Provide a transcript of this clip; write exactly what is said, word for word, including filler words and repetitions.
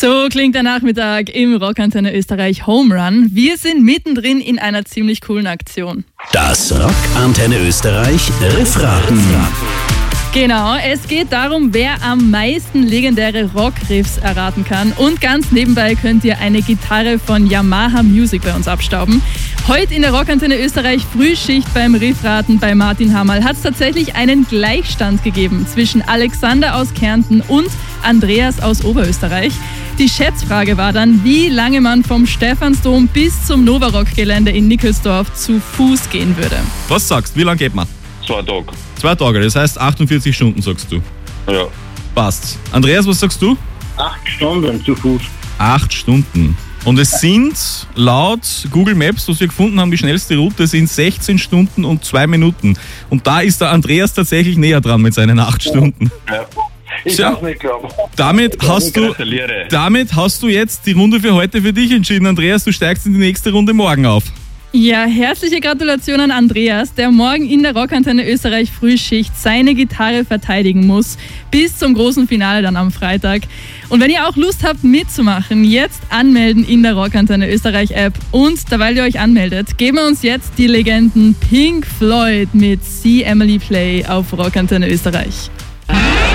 So klingt der Nachmittag im Rockantenne Österreich Home Run. Wir sind mittendrin in einer ziemlich coolen Aktion. Das Rockantenne Österreich Riffraten. Genau, es geht darum, wer am meisten legendäre Rockriffs erraten kann. Und ganz nebenbei könnt ihr eine Gitarre von Yamaha Music bei uns abstauben. Heute in der Rockantenne Österreich Frühschicht beim Riffraten bei Martin Hammerl hat es tatsächlich einen Gleichstand gegeben zwischen Alexander aus Kärnten und Andreas aus Oberösterreich. Die Schätzfrage war dann, wie lange man vom Stephansdom bis zum Novarock-Gelände in Nickelsdorf zu Fuß gehen würde. Was sagst du, wie lange geht man? Zwei Tage. Zwei Tage, das heißt achtundvierzig Stunden, sagst du. Ja. Passt. Andreas, was sagst du? Acht Stunden zu Fuß. Acht Stunden. Und es sind laut Google Maps, was wir gefunden haben, die schnellste Route sind sechzehn Stunden und zwei Minuten. Und da ist der Andreas tatsächlich näher dran mit seinen acht Stunden. Ja. Ich Tja, kann's nicht glauben. Damit hast, du, Gratuliere. damit hast du jetzt die Runde für heute für dich entschieden, Andreas. Du steigst in die nächste Runde morgen auf. Ja, herzliche Gratulation an Andreas, der morgen in der Rockantenne Österreich Frühschicht seine Gitarre verteidigen muss, bis zum großen Finale dann am Freitag. Und wenn ihr auch Lust habt mitzumachen, jetzt anmelden in der Rockantenne Österreich App. Und derweil ihr euch anmeldet, geben wir uns jetzt die Legenden Pink Floyd mit See Emily Play auf Rockantenne Österreich.